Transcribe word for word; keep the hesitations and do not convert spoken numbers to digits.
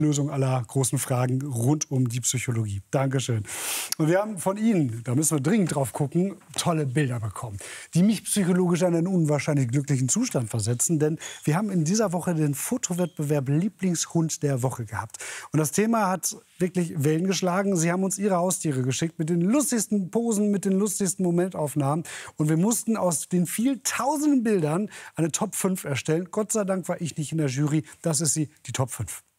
Lösung aller großen Fragen rund um die Psychologie. Dankeschön. Und wir haben von Ihnen, da müssen wir dringend drauf gucken, tolle Bilder bekommen, die mich psychologisch in einen unwahrscheinlich glücklichen Zustand versetzen. Denn wir haben in dieser Woche den Fotowettbewerb Lieblingshund der Woche gehabt. Und das Thema hat wirklich Wellen geschlagen. Sie haben uns Ihre Haustiere geschickt mit den lustigsten Posen, mit den lustigsten Momentaufnahmen. Und wir mussten aus den vielen tausenden Bildern eine Top fünf erstellen. Gott sei Dank war ich nicht in der Jury. Das ist sie, die Top fünf.